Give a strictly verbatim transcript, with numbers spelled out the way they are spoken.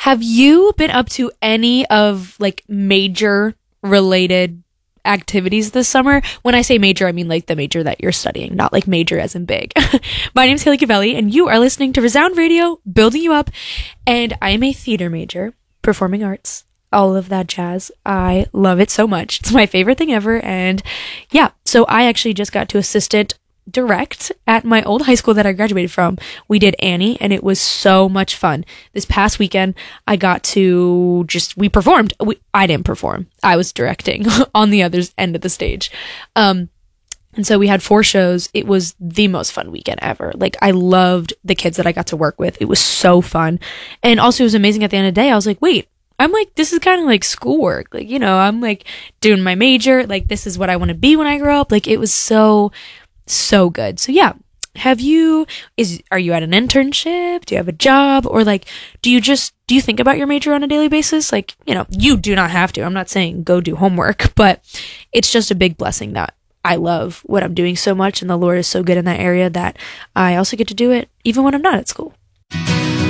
Have you been up to any of like major related activities this summer? When I say major, I mean like the major that you're studying, not like major as in big. My name is Haley Cavelli, and you are listening to Resound Radio, building you up. And I am a theater major, performing arts, all of that jazz. I love it so much. It's my favorite thing ever. And yeah, so I actually just got to assistant direct at my old high school that I graduated from. We did Annie, and it was so much fun. This past weekend, I got to just, we performed. We, I didn't perform. I was directing on the other end of the stage. Um, and so we had four shows. It was the most fun weekend ever. Like, I loved the kids that I got to work with. It was so fun. And also it was amazing at the end of the day. I was like, wait, I'm like, this is kind of like schoolwork. Like, you know, I'm like doing my major. Like, this is what I want to be when I grow up. Like, it was so So good. So yeah, have you, is, are you at an internship? Do you have a job? Or like, do you just, do you think about your major on a daily basis? Like, you know, you do not have to. I'm not saying go do homework, but it's just a big blessing that I love what I'm doing so much. And the Lord is so good in that area that I also get to do it even when I'm not at school.